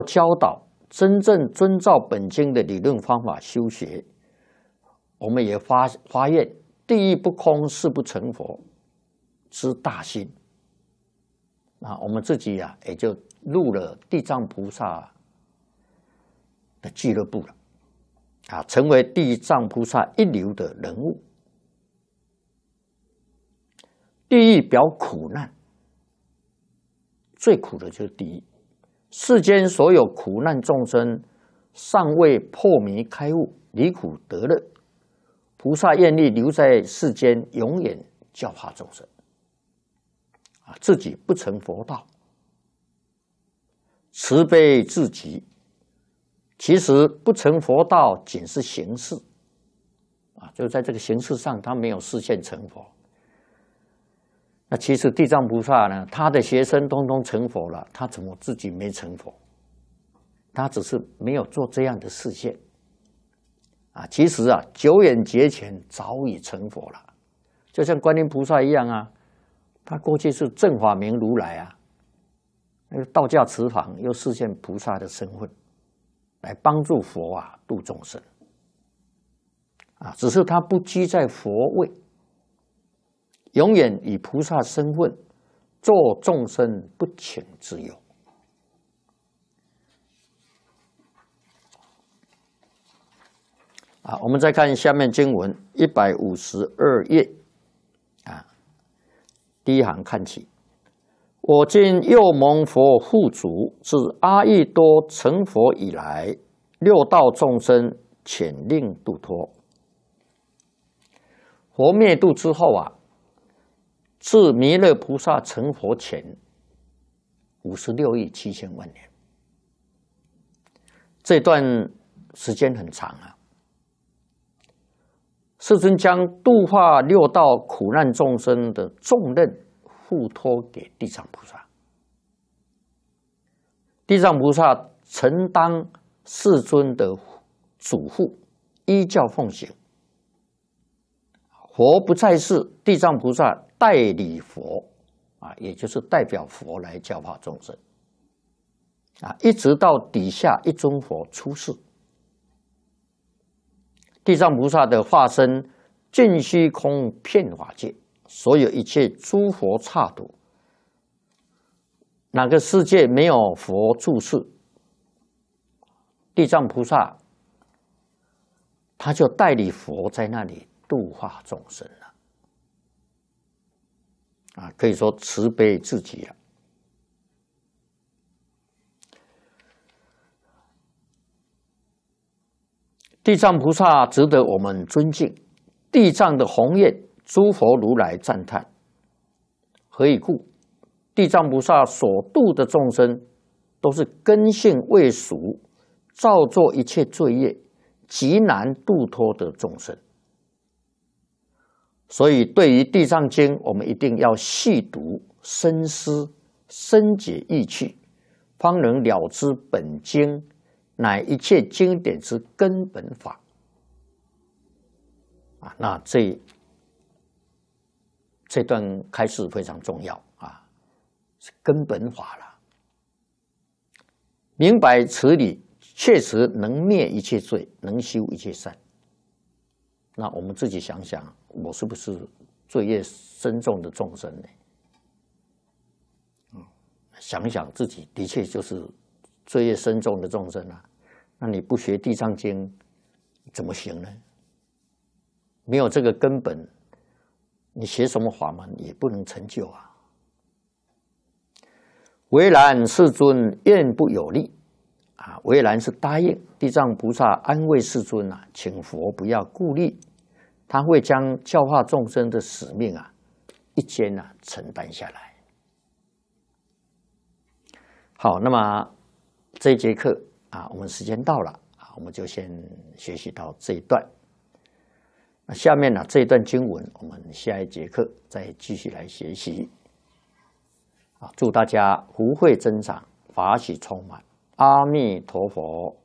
教导真正遵照本经的理论方法修学，我们也发愿地狱不空，誓不成佛之大心。我们自己也就入了地藏菩萨的俱乐部了，成为地藏菩萨一流的人物。地狱表苦难，最苦的就是地狱。世间所有苦难众生尚未破迷开悟，离苦得乐，菩萨愿力留在世间，永远教化众生，自己不成佛道，慈悲至极。其实不成佛道仅是形式，就在这个形式上，他没有实现成佛。那其实地藏菩萨呢，他的学生通通成佛了，他怎么自己没成佛？他只是没有做这样的示现。其实久远劫前早已成佛了，就像观音菩萨一样他过去是正法明如来那个道驾慈航，又示现菩萨的身份，来帮助佛度众生只是他不居在佛位，永远以菩萨身份做众生不请之忧。我们再看下面经文152页第一行看起。我今又蒙佛护主，自阿逸多成佛以来，六道众生遣令度脱。佛灭度之后自弥勒菩萨成佛前56亿7千万年，这段时间很长世尊将度化六道苦难众生的重任付托给地藏菩萨，地藏菩萨承当世尊的嘱咐，依教奉行。佛不在世，地藏菩萨代理佛也就是代表佛来教化众生一直到底下一尊佛出世。地藏菩萨的化身尽虚空遍法界，所有一切诸佛刹土，哪个世界没有佛住世，地藏菩萨他就代理佛在那里度化众生了可以说慈悲至极地藏菩萨值得我们尊敬，地藏的宏愿，诸佛如来赞叹。何以故？地藏菩萨所度的众生，都是根性未熟，造作一切罪业，极难度脱的众生。所以对于《地藏经》，我们一定要细读、深思、深解意趣，方能了知本经乃一切经典之根本法那这段开示非常重要是根本法了。明白此理，确实能灭一切罪，能修一切善。那我们自己想想，我是不是罪业深重的众生呢？想想自己的确就是罪业深重的众生那你不学地藏经怎么行呢？没有这个根本，你学什么法门也不能成就唯然世尊愿不有力唯然是答应地藏菩萨安慰世尊请佛不要顾虑，他会将教化众生的使命一肩承担下来。好，那么这一节课我们时间到了我们就先学习到这一段。那下面这一段经文，我们下一节课再继续来学习。祝大家福慧增长，法喜充满。阿弥陀佛。